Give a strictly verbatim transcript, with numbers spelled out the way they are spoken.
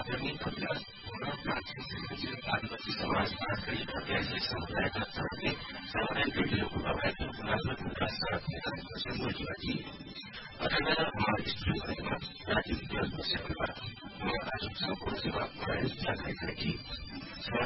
आदरणीय अभिलाष पूर्ण फ्रांसिस से आदिवासी समाज भारतीय प्रत्याशी समुदायका चौथे सामुदायिक रेडियोको अगाडि गुनासो विकास सड़क बोलिबाजी अठारह हमारे स्टूडियोमा राज्य विकास विषयमा म आज सम्पूर्ण सेवा जानकारी